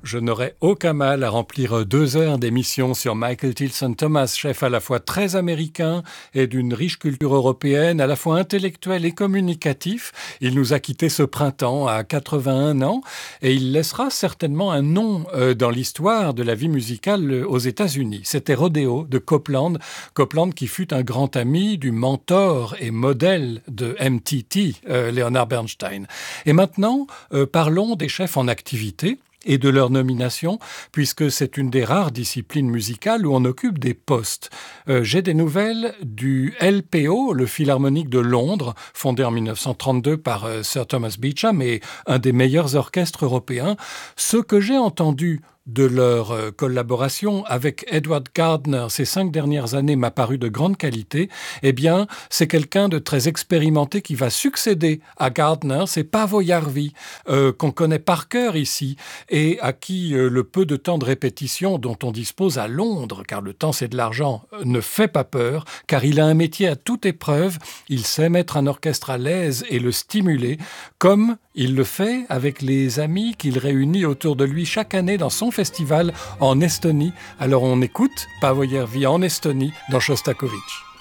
Je n'aurais aucun mal à remplir 2 heures d'émission sur Michael Tilson Thomas, chef à la fois très américain et d'une riche culture européenne, à la fois intellectuel et communicatif. Il nous a quittés ce printemps à 81 ans et il laissera certainement un nom dans l'histoire de la vie musicale aux États-Unis. C'était Rodeo de Copland. Copland qui fut un grand ami du mentor et modèle de MTT, Leonard Bernstein. Et maintenant, parlons des chefs en activité et de leur nomination, puisque c'est une des rares disciplines musicales où on occupe des postes. J'ai des nouvelles du LPO, le Philharmonique de Londres, fondé en 1932 par Sir Thomas Beecham et un des meilleurs orchestres européens. Ce que j'ai entendu de leur collaboration avec Edward Gardner ces 5 dernières années m'a paru de grande qualité, eh bien, c'est quelqu'un de très expérimenté qui va succéder à Gardner, c'est Paavo Järvi, qu'on connaît par cœur ici, et à qui le peu de temps de répétition dont on dispose à Londres, car le temps c'est de l'argent, ne fait pas peur, car il a un métier à toute épreuve, il sait mettre un orchestre à l'aise et le stimuler, comme il le fait avec les amis qu'il réunit autour de lui chaque année dans son festival en Estonie. Alors on écoute Paavo Järvi en Estonie dans Shostakovich.